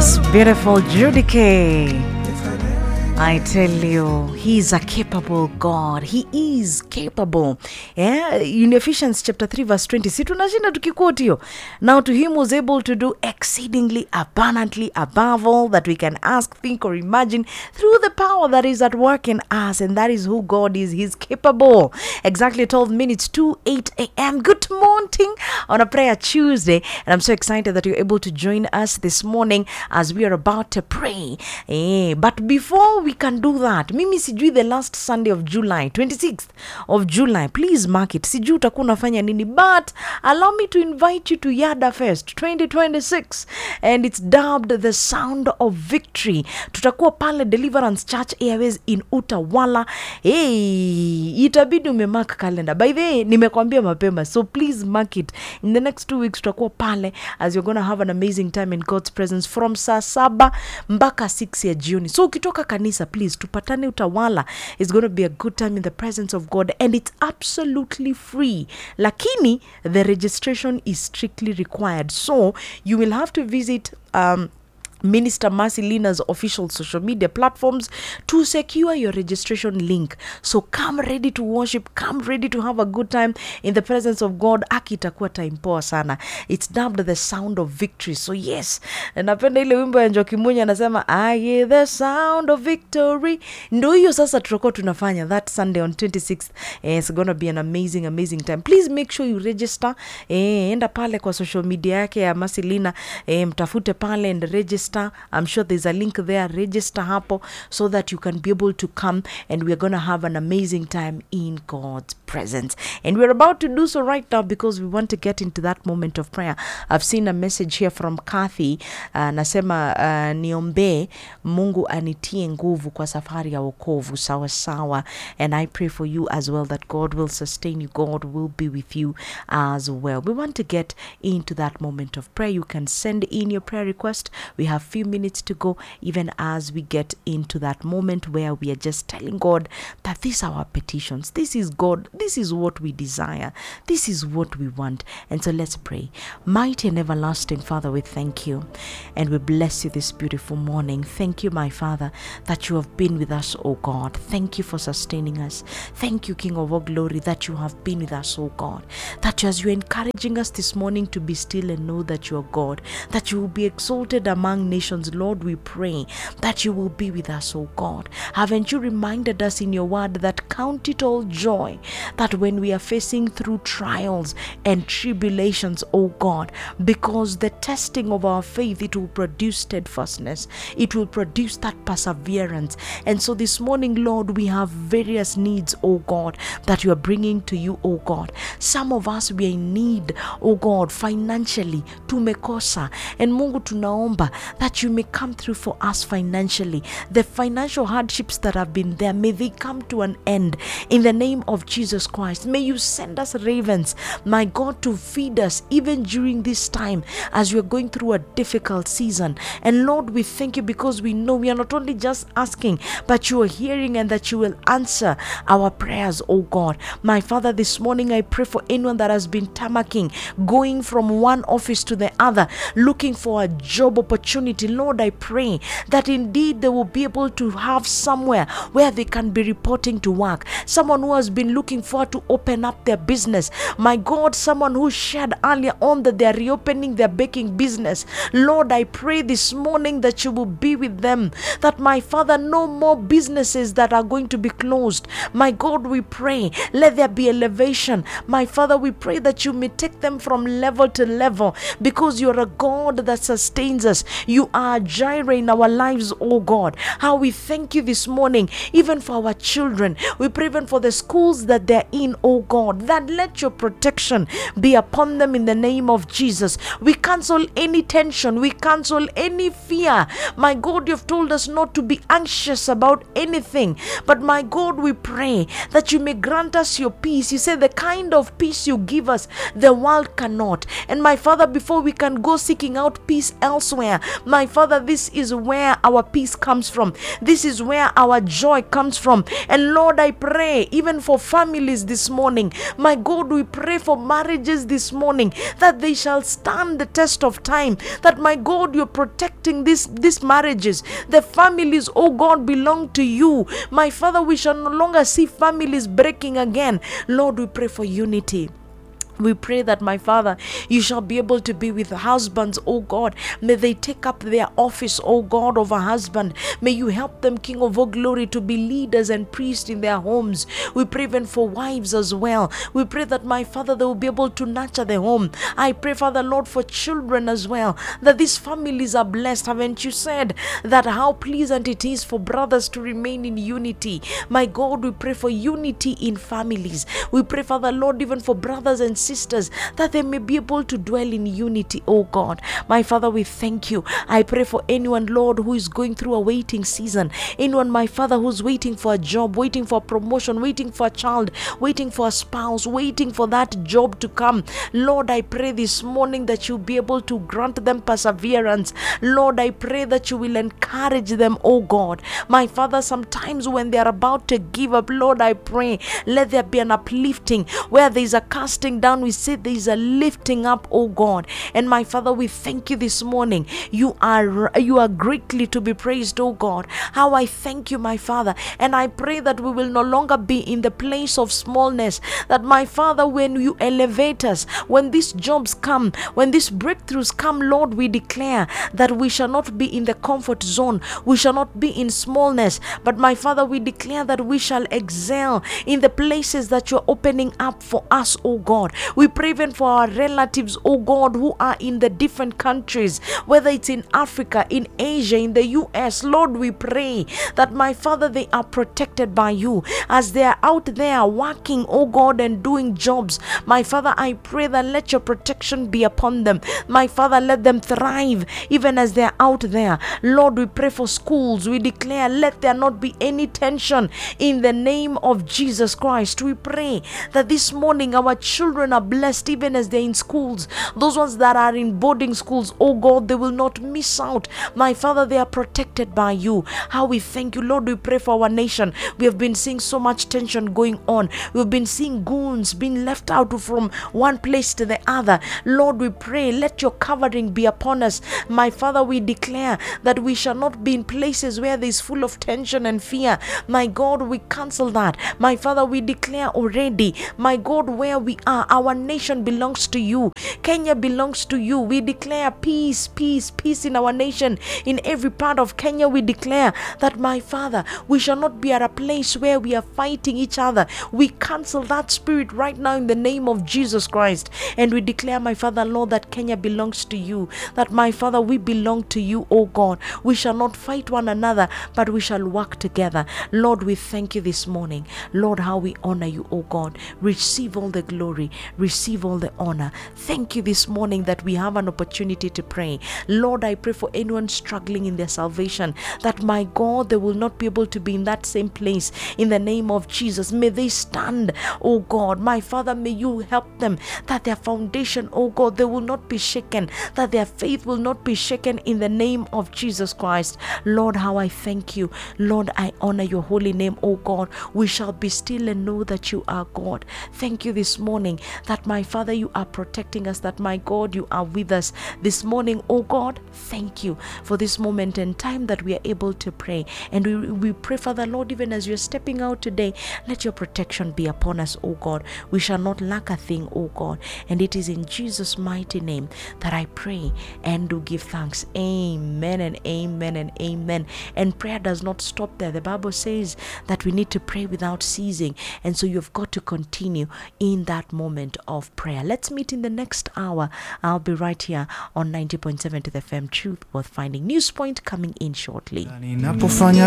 Yes, beautiful Judy K. I tell you, He's a capable God. He is capable. Yeah, in Ephesians chapter 3 verse 20, si tunashinda tukikoti hiyo. Now to Him was able to do exceedingly abundantly above all that we can ask, think or imagine through the power that is at work in us. And that is who God is. He's capable. Exactly 12 minutes to 8 a.m. Good morning on a prayer Tuesday. And I'm so excited that you're able to join us this morning as we are about to pray. But before we can do that, mimi sijui the last Sunday of July, 26th of July, please mark it. Sijui utakuwa unafanya nini, but allow me to invite you to Yada Fest 2026, and it's dubbed the Sound of Victory. Tutakuwa pale Deliverance Church Airways in Utawala. Itabidi umemark calendar. By the way, nimekwambia mapema, so please mark it. In the next 2 weeks tutakuwa pale as you're going to have an amazing time in God's presence from saa 7 mpaka 6 ya jioni. So ukitoka kanisa, please tupatane Utawala. It's going to be a good time in the presence of God, and it's absolutely free. Lakini the registration is strictly required, so you will have to visit Minister Mercy Lina's official social media platforms to secure your registration link. So come ready to worship, come ready to have a good time in the presence of God. Akitakuwa time poa sana. It's dubbed the Sound of Victory. So yes, napenda ile wimbo ya Njoki Munya anasema I hear the sound of victory. Ndio hiyo sasa tutakuwa tunafanya that Sunday on 26th. It's going to be an amazing time. Please make sure you register. Enda pale kwa social media yake ya Mercy Lina, mtafute pale and register. I'm sure there's a link there. Register hapo so that you can be able to come, and we're going to have an amazing time in God's presence. And we're about to do so right now because we want to get into that moment of prayer. I've seen a message here from Kathy. Nasema niombe Mungu anitie nguvu kwa safari ya wokovu sawa sawa. And I pray for you as well that God will sustain you. God will be with you as well. We want to get into that moment of prayer. You can send in your prayer request. We have few minutes to go, even as we get into that moment where we are just telling God that these are our petitions. This is God. This is what we desire. This is what we want. And so let's pray. Mighty and everlasting Father, we thank you and we bless you this beautiful morning. Thank you, my Father, that you have been with us, oh God. Thank you for sustaining us. Thank you, King of all glory, that you have been with us, oh God. That as you're encouraging us this morning to be still and know that you are God, that you will be exalted among nations, Lord, we pray that you will be with us, oh God. Haven't you reminded us in your word that count it all joy, that when we are facing through trials and tribulations, oh God, because the testing of our faith, it will produce steadfastness, it will produce that perseverance. And so this morning, Lord, we have various needs, oh God, that you are bringing to you, oh God. Some of us, we are in need, oh God, financially, tumekosa, and Mungu tunaomba that you may come through for us financially. The financial hardships that have been there, may they come to an end in the name of Jesus Christ. May you send us ravens, my God, to feed us even during this time as we are going through a difficult season. And Lord, we thank you because we know we are not only just asking, but you are hearing, and that you will answer our prayers, oh God. My Father, this morning I pray for anyone that has been tamacking, going from one office to the other, looking for a job opportunity. Lord, I pray that indeed they will be able to have somewhere where they can be reporting to work. Someone who has been looking forward to open up their business. My God, someone who shared earlier on that they are reopening their baking business. Lord, I pray this morning that you will be with them. That, my Father, no more businesses that are going to be closed. My God, we pray, let there be elevation. My Father, we pray that you may take them from level to level, because you are a God that sustains us. You are Jireh in our lives, oh God. How we thank you this morning, even for our children. We pray even for the schools that they're in, oh God, that let your protection be upon them in the name of Jesus. We cancel any tension. We cancel any fear. My God, you've told us not to be anxious about anything. But my God, we pray that you may grant us your peace. You say the kind of peace you give us, the world cannot. And my Father, before we can go seeking out peace elsewhere, my Father, this is where our peace comes from. This is where our joy comes from. And Lord, I pray even for families families this morning. My God, we pray for marriages this morning, that they shall stand the test of time. That, my God, you're protecting these marriages. The families, oh God, belong to you. My Father, we shall no longer see families breaking again. Lord, we pray for unity. We pray that, my Father, you shall be able to be with husbands, oh God. May they take up their office, oh God, of a husband. May you help them, King of all glory, to be leaders and priests in their homes. We pray even for wives as well. We pray that, my Father, they will be able to nurture the home. I pray, Father, Lord, for children as well, that these families are blessed. Haven't you said that how pleasant it is for brothers to remain in unity? My God, we pray for unity in families. We pray, Father, Lord, even for brothers and sisters, that they may be able to dwell in unity, oh God. My Father, we thank you. I pray for anyone, Lord, who is going through a waiting season. Anyone, my Father, who's waiting for a job, waiting for a promotion, waiting for a child, waiting for a spouse, waiting for that job to come. Lord, I pray this morning that you'll be able to grant them perseverance. Lord, I pray that you will encourage them, oh God. My Father, sometimes when they are about to give up, Lord, I pray, let there be an uplifting. Where there is a casting down, we say there is a lifting up, oh God. And my Father, we thank you this morning. You are greatly to be praised, oh God. How I thank you, my Father. And I pray that we will no longer be in the place of smallness. That, my Father, when you elevate us, when these jobs come, when these breakthroughs come, Lord, we declare that we shall not be in the comfort zone. We shall not be in smallness. But, my Father, we declare that we shall excel in the places that you're opening up for us, oh God. We pray even for our relatives, oh God, who are in the different countries, whether it's in Africa, in Asia, in the US. Lord, we pray that, my Father, they are protected by you as they are out there working, oh God, and doing jobs. My Father, I pray that let your protection be upon them. My Father, let them thrive even as they are out there. Lord, we pray for schools. We declare, let there not be any tension in the name of Jesus Christ. We pray that this morning our children are blessed even as they're in schools. Those ones that are in boarding schools, oh God, they will not miss out. My Father, they are protected by you. How we thank you, Lord. We pray for our nation. We have been seeing so much tension going on. We've been seeing goons being left out from one place to the other. Lord, we pray, let your covering be upon us. My Father, we declare that we shall not be in places where there is full of tension and fear. My God, we cancel that. My Father, we declare already, my God, where we are, our nation belongs to you. Kenya belongs to you. We declare peace, peace, peace in our nation. In every part of Kenya, we declare that, my Father, we shall not be at a place where we are fighting each other. We cancel that spirit right now in the name of Jesus Christ. And we declare, my Father, Lord, that Kenya belongs to you. That, my Father, we belong to you, oh God. We shall not fight one another, but we shall work together. Lord, we thank you this morning. Lord, how we honor you, oh God. Receive all the glory. Receive all the honor. Thank you this morning that we have an opportunity to pray. Lord, I pray for anyone struggling in their salvation, that, my God, they will not be able to be in that same place. In the name of Jesus, may they stand, oh God. My Father, may you help them, that their foundation, oh God, they will not be shaken, that their faith will not be shaken in the name of Jesus Christ. Lord, how I thank you. Lord, I honor your holy name, oh God. We shall be still and know that you are God. Thank you this morning that, my Father, you are protecting us, that, my God, you are with us this morning, oh God. Thank you for this moment and time that we are able to pray. And we pray, Father, Lord, even as you're stepping out today, let your protection be upon us, oh God. We shall not lack a thing, oh God. And it is in Jesus' mighty name that I pray and do give thanks. Amen and amen and amen. And prayer does not stop there. The Bible says that we need to pray without ceasing. And so you've got to continue in that moment of prayer. Let's meet in the next hour. I'll be right here on 90.7 to the FM Truth Worth Finding. News Point coming in shortly.